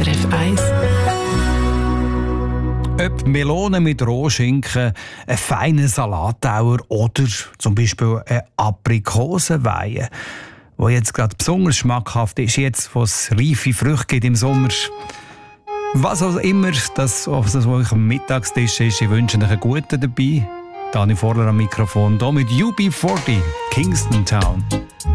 SRF 1. Ob Melonen mit Rohschinken, ein feiner Salattauer oder zum Beispiel eine Aprikosenweihe, wo jetzt gerade besonders schmackhaft ist, jetzt wo es reife Früchte gibt im Sommer. Was auch immer das auf euch am Mittagstisch ist, ich wünsche euch einen guten dabei. Dani Vorler am Mikrofon, hier mit UB40, Kingston Town.